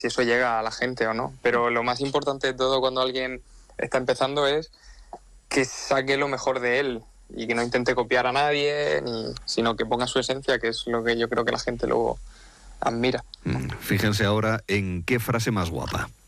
si eso llega a la gente o no. Pero lo más importante de todo cuando alguien está empezando es que saque lo mejor de él y que no intente copiar a nadie, sino que ponga su esencia, que es lo que yo creo que la gente luego admira. Fíjense ahora en qué frase más guapa.